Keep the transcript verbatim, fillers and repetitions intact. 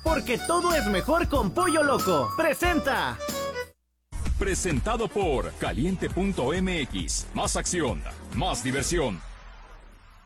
porque todo es mejor con Pollo Loco. ¡Presenta! Presentado por Caliente punto M X. Más acción, más diversión.